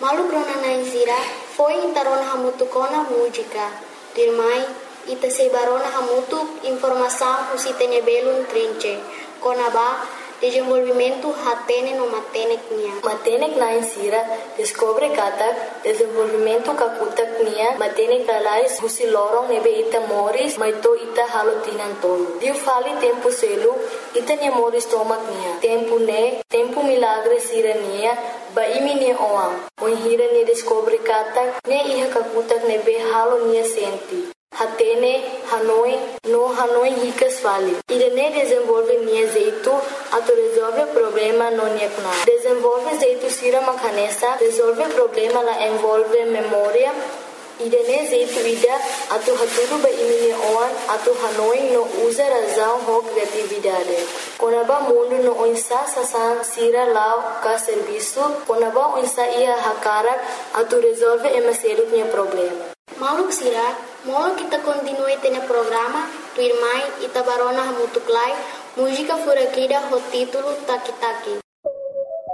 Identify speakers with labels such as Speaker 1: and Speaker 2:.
Speaker 1: Malu grona na insira foi intarona hamutu kona música. Dirmai ita sebarona hamutu informação usitene belun trinche. Kona ba desenvolvimento hatene no matenek nia.
Speaker 2: Matenek na insira descobre katak desenvolvimento kakutak nia matenek alais husi lorong nebe ita moris maito ita halotinan tolo. Diu fali tempo selu ita nia moris tomak nia. Tempo milagre sira nia ba imi nia oam. Oin hira nia descobre katak nia iha kakutak nebe halo nia senti. Hatene, Hanoi ricas fali. Irene desenvolve nia jeito, ato resolve problema no nia kuna. Desenvolve jeito sira makanesa, resolve problema la envolve memória. Irene jeito ida, ato haturu ba imini oan, ato Hanoi no usa razão ho criatividade. Konaba mundo no oinsa sasan sira lao ka serviço, konaba oinsa ia hakarak, ato resolve emaselut nia problema.
Speaker 1: Maluk sira, molo kita continue tene programa, tu irmai ita barona hamutuklai, música furakida ho título Taki Taki.